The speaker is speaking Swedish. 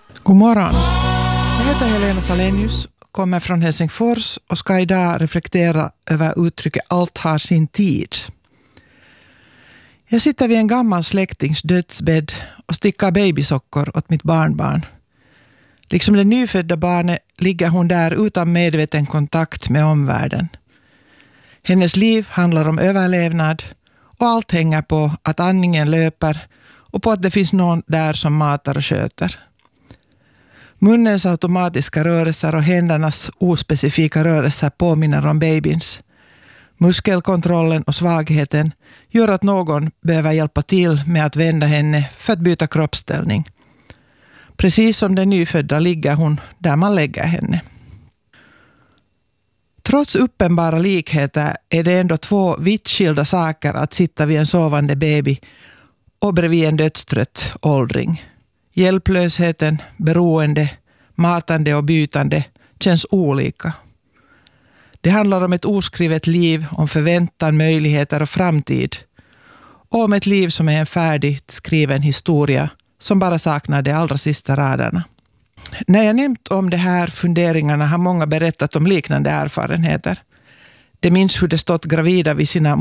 God morgon. Jag heter Helena Salenius, kommer från Helsingfors och ska idag reflektera över uttrycket allt har sin tid. Jag sitter vid en gammal släktings dödsbädd och stickar babysockor åt mitt barnbarn. Liksom det nyfödda barnet ligger hon där utan medveten kontakt med omvärlden. Hennes liv handlar om överlevnad och allt hänger på att andningen löper och på att det finns någon där som matar och sköter. Munnens automatiska rörelser och händernas ospecifika rörelser påminner om babyns. Muskelkontrollen och svagheten gör att någon behöver hjälpa till med att vända henne för att byta kroppsställning. Precis som den nyfödda ligger hon där man lägger henne. Trots uppenbara likheter är det ändå två vitt skilda saker att sitta vid en sovande baby och bredvid en dödstrött åldring. Hjälplösheten, beroende, matande och bytande känns olika. Det handlar om ett oskrivet liv, om förväntan, möjligheter och framtid. Och om ett liv som är en färdigt skriven historia som bara saknar de allra sista raderna. När jag nämnt om de här funderingarna har många berättat om liknande erfarenheter. De minns hur de stått gravida vid sina